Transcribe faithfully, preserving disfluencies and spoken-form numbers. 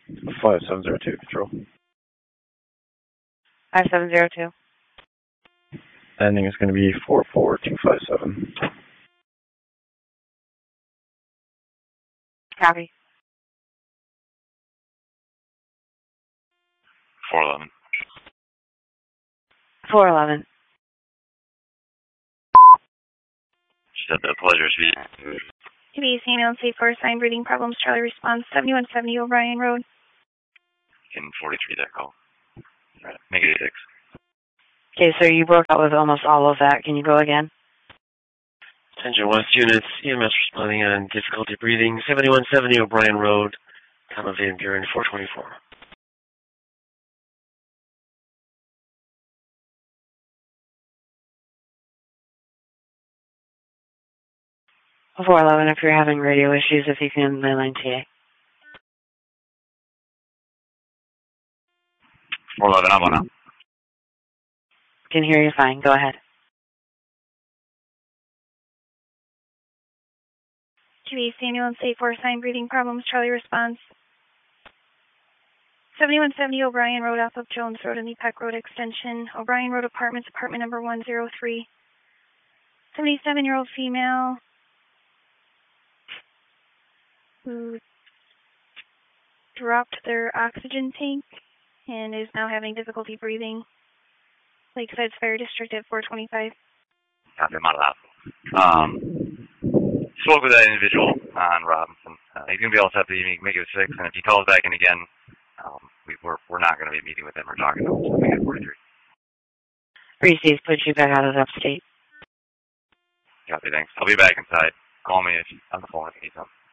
five seven zero two, control. five seven zero two. Ending is going to be four four two five seven. Copy. four eleven. four eleven. She said the pleasure suite. T V female safe for assigned breathing problems. Charlie response seventy-one seventy O'Brien Road. In forty-three, that call. Right. Negative six. Okay, so you broke out with almost all of that. Can you go again? Attention West units, E M S responding on difficulty breathing, seventy-one seventy O'Brien Road, Tom of Van Buren, four twenty-four. four eleven, if you're having radio issues, if you can mainline T A. four eleven, I'm on now. Can hear you fine. Go ahead. T V Samuel safe for assigned breathing problems. Charlie response seventy-one seventy O'Brien Road off of Jones Road and the Peck Road extension. O'Brien Road Apartments, apartment number one zero three. seventy-seven-year-old female who dropped their oxygen tank and is now having difficulty breathing. Lakeside Fire District at four twenty-five. Copy, I'm out of that. Um, spoke with that individual on Robinson. Uh, he's going to be all set to make it six, and if he calls back in again, um, we, we're, we're not going to be meeting with him or talking to him until we get forty-three. Reese's put you back out of upstate. Copy, thanks. I'll be back inside. Call me if on the phone if you need something.